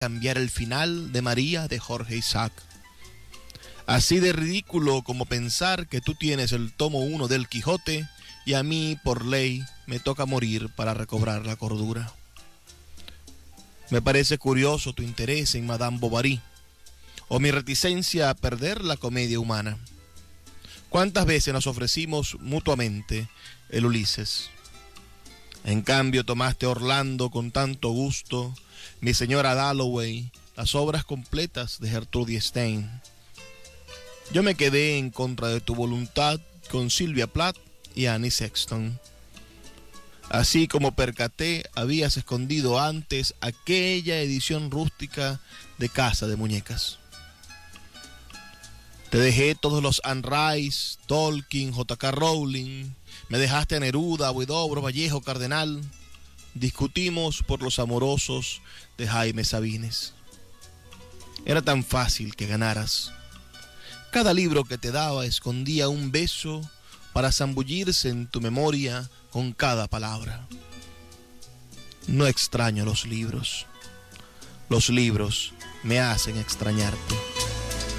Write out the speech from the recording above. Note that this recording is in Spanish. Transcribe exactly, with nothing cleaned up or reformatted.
cambiar el final de María de Jorge Isaac. Así de ridículo como pensar que tú tienes el tomo uno del Quijote y a mí, por ley, me toca morir para recobrar la cordura. Me parece curioso tu interés en Madame Bovary, o mi reticencia a perder la comedia humana. ¿Cuántas veces nos ofrecimos mutuamente el Ulises? En cambio tomaste Orlando con tanto gusto, mi señora Dalloway, las obras completas de Gertrudis Stein. Yo me quedé en contra de tu voluntad con Sylvia Plath y Annie Sexton. Así como percaté, habías escondido antes aquella edición rústica de Casa de Muñecas. Te dejé todos los Anne Rice, Tolkien, J K Rowling, me dejaste a Neruda, Huidobro, Vallejo, Cardenal. Discutimos por los amorosos de Jaime Sabines. Era tan fácil que ganaras. Cada libro que te daba escondía un beso para zambullirse en tu memoria con cada palabra. No extraño los libros. Los libros me hacen extrañarte.